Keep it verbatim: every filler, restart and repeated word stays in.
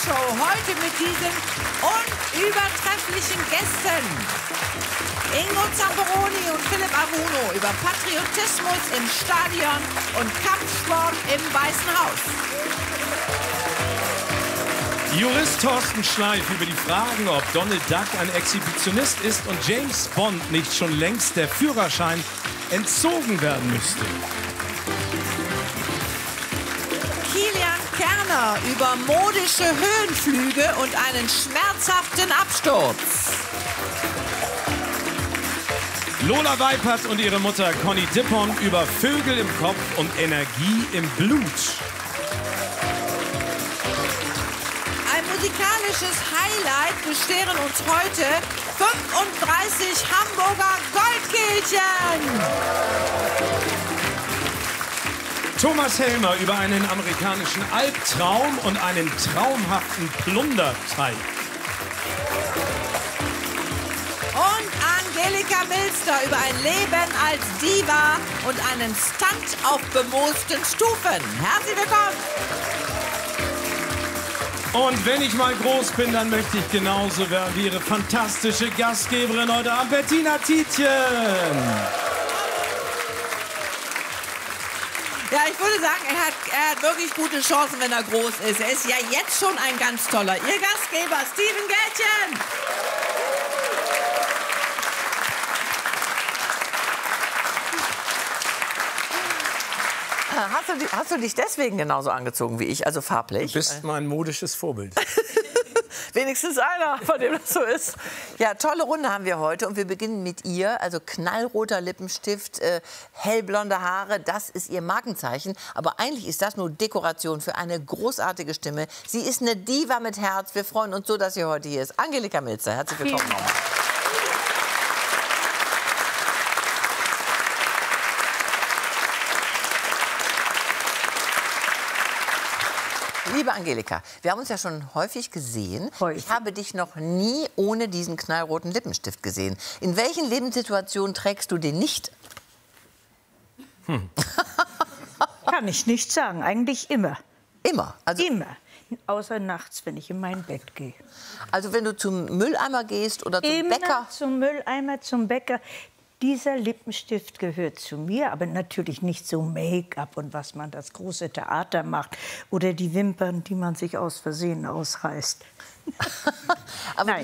Show heute mit diesen unübertrefflichen Gästen. Ingo Zamperoni und Philipp Aruno über Patriotismus im Stadion und Kampfsport im Weißen Haus. Jurist Thorsten Schleif über die Fragen, ob Donald Duck ein Exhibitionist ist und James Bond nicht schon längst der Führerschein entzogen werden müsste. Kilian Kerner über modische Höhenflüge und einen schmerzhaften Absturz. Lola Weipert und ihre Mutter Conny Dippon über Vögel im Kopf und Energie im Blut. Ein musikalisches Highlight bescheren uns heute fünfunddreißig Hamburger Goldkehlchen. Thomas Helmer über einen amerikanischen Albtraum und einen traumhaften Plunderteig. Und Angelika Milster über ein Leben als Diva und einen Stunt auf bemoosten Stufen. Herzlich willkommen! Und wenn ich mal groß bin, dann möchte ich genauso werden wie ihre fantastische Gastgeberin heute Abend, Bettina Tietjen. Ja, ich würde sagen, er hat, er hat wirklich gute Chancen, wenn er groß ist. Er ist ja jetzt schon ein ganz toller. Ihr Gastgeber, Steven Gätchen. Hast du, hast du dich deswegen genauso angezogen wie ich, also farblich? Du bist mein modisches Vorbild. Wenigstens einer, von dem das so ist. Ja, tolle Runde haben wir heute und wir beginnen mit ihr. Also knallroter Lippenstift, äh, hellblonde Haare, das ist ihr Markenzeichen. Aber eigentlich ist das nur Dekoration für eine großartige Stimme. Sie ist eine Diva mit Herz. Wir freuen uns so, dass sie heute hier ist. Angelika Milster, herzlich willkommen. Liebe Angelika, wir haben uns ja schon häufig gesehen. Häufig. Ich habe dich noch nie ohne diesen knallroten Lippenstift gesehen. In welchen Lebenssituationen trägst du den nicht? Hm. Kann ich nicht sagen. Eigentlich immer. Immer? Also, immer. Außer nachts, wenn ich in mein Bett gehe. Also wenn du zum Mülleimer gehst oder zum immer Bäcker? Zum Mülleimer, zum Bäcker. Dieser Lippenstift gehört zu mir, aber natürlich nicht so Make-up und was man das große Theater macht oder die Wimpern, die man sich aus Versehen ausreißt. Aber Nein.